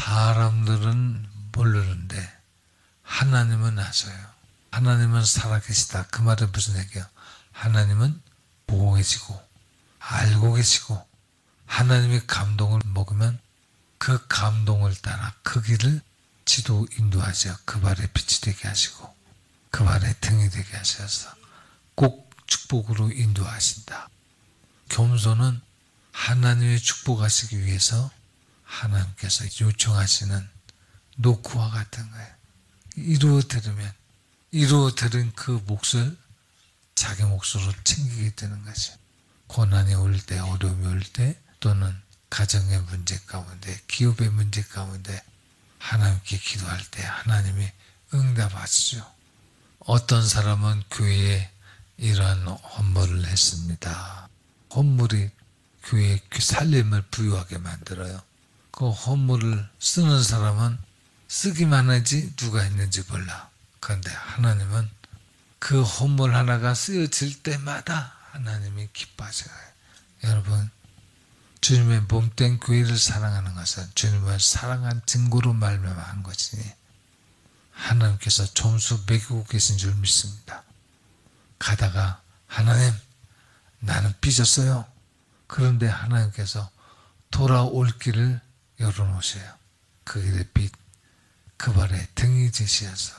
사람들은 모르는데 하나님은 아셔요. 하나님은 살아계시다. 그 말은 무슨 얘기예요? 하나님은 보고 계시고 알고 계시고 하나님의 감동을 먹으면 그 감동을 따라 그 길을 지도 인도하셔. 그 발에 빛이 되게 하시고 그 발에 등이 되게 하셔서 꼭 축복으로 인도하신다. 겸손은 하나님의 축복하시기 위해서 하나님께서 요청하시는 노크와 같은 거예요. 이루어 들은 그 몫을 자기 몫으로 챙기게 되는 것이에요. 고난이 올 때, 어려움이 올 때, 또는 가정의 문제 가운데, 기업의 문제 가운데 하나님께 기도할 때 하나님이 응답하시죠. 어떤 사람은 교회에 이러한 헌물을 했습니다. 헌물이 교회에 살림을 부유하게 만들어요. 그 헌물을 쓰는 사람은 쓰기만 하지 누가 했는지 몰라. 그런데 하나님은 그 헌물 하나가 쓰여질 때마다 하나님이 기뻐하셔요. 여러분, 주님의 몸된 교회를 사랑하는 것은 주님을 사랑한 증거로 말미암아 것이니 하나님께서 점수 매기고 계신 줄 믿습니다. 가다가 하나님, 나는 삐졌어요. 그런데 하나님께서 돌아올 길을 열어놓으셔요. 그 길의 빛, 그 발에 등이 제시해서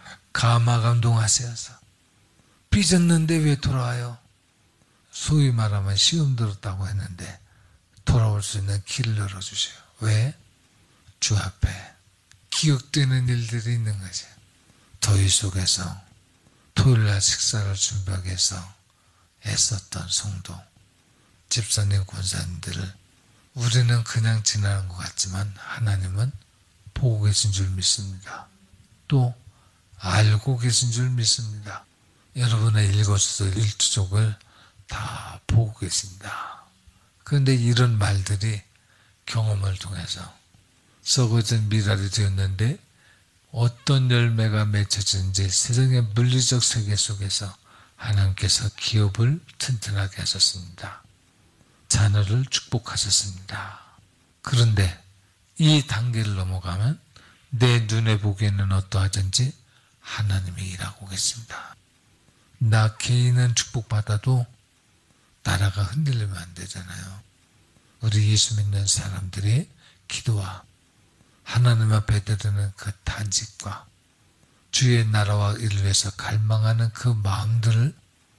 감화감동하셔서 삐졌는데 왜 돌아와요? 소위 말하면 시험 들었다고 했는데 돌아올 수 있는 길을 열어주셔요. 왜? 주 앞에 기억되는 일들이 있는 거죠. 더위 속에서 토요일날 식사를 준비하기 위해서 애썼던 성도, 집사님, 권사님들을 우리는 그냥 지나는 것 같지만 하나님은 보고 계신 줄 믿습니다. 또 알고 계신 줄 믿습니다. 여러분의 일거수일투족을 다 보고 계신다. 그런데 이런 말들이 경험을 통해서 썩어진 미랄이 되었는데 어떤 열매가 맺혀지는지 세상의 물리적 세계 속에서 하나님께서 기업을 튼튼하게 하셨습니다. 자녀를 축복하셨습니다. 그런데 이 단계를 넘어가면 내 눈에 보기에는 어떠하든지 하나님이 일하고 계십니다. 나 개인은 축복받아도 나라가 흔들리면 안 되잖아요. 우리 예수 믿는 사람들의 기도와 하나님 앞에 드리는 그 단식과 주의 나라와 일을 위해서 갈망하는 그 마음들을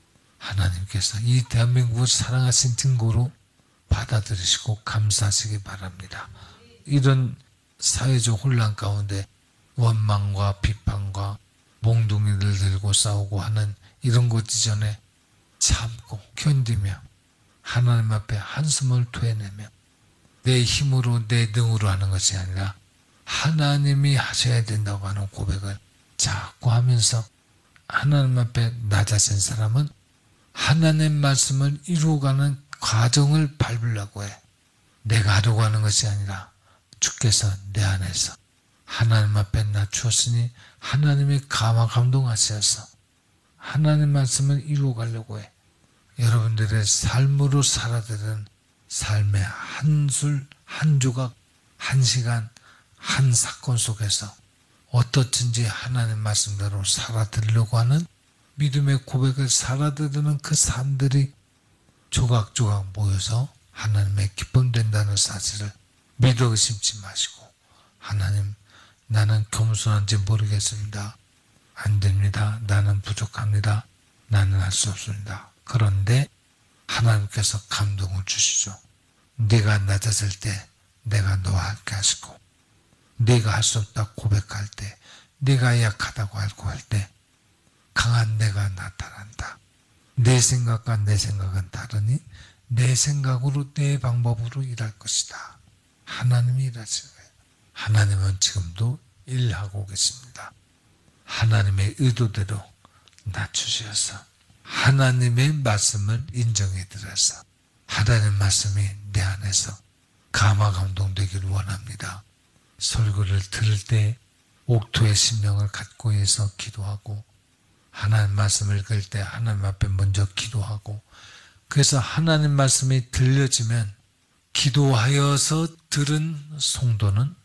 하나님께서 이 대한민국을 사랑하신 증거로 받아들이시고 감사하시기 바랍니다. 이런 사회적 혼란 가운데 원망과 비판과 몽둥이를 들고 싸우고 하는 이런 것 이전에 참고 견디며 하나님 앞에 한숨을 토해내며 내 힘으로 내 능으로 하는 것이 아니라 하나님이 하셔야 된다고 하는 고백을 자꾸 하면서 하나님 앞에 나 자신 사람은 하나님 말씀을 이루어가는 과정을 밟으려고 해. 내가 하려고 하는 것이 아니라 주께서 내 안에서 하나님 앞에 낮추었으니 하나님이 감화감동하셔서 하나님 말씀을 이루어가려고 해. 여러분들의 삶으로 살아드는 삶의 한술, 한 조각, 한 시간, 한 사건 속에서 어떻든지 하나님 말씀대로 살아드리려고 하는 믿음의 고백을 살아드리는 그 삶들이 조각조각 모여서 하나님의 기쁨 된다는 사실을 믿어 의심치 마시고 하나님, 나는 겸손한지 모르겠습니다. 안 됩니다. 나는 부족합니다. 나는 할 수 없습니다. 그런데 하나님께서 감동을 주시죠. 네가 낮아질 때 내가 너와 함께 하시고 네가 할 수 없다 고백할 때 네가 약하다고 알고 할 때 강한 내가 나타난다. 내 생각과 내 생각은 다르니 내 생각으로 내 방법으로 일할 것이다. 하나님이 일하시는 거예요. 하나님은 지금도 일하고 계십니다. 하나님의 의도대로 낮추셔서 하나님의 말씀을 인정해 드려서 하나님 말씀이 내 안에서 감화감동되기를 원합니다. 설교를 들을 때 옥토의 심령을 갖고 해서 기도하고 하나님 말씀을 읽을 때 하나님 앞에 먼저 기도하고 그래서 하나님 말씀이 들려지면 기도하여서 들은 성도는